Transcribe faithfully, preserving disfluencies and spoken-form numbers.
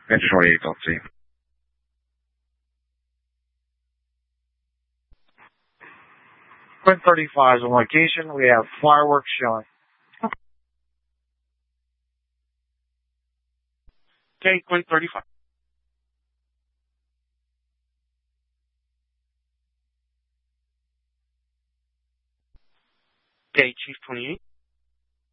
Engine twenty-eight, Delta T. Quint thirty-five is on location. We have fireworks showing. Okay, Quint thirty-five. Okay, Chief twenty-eight.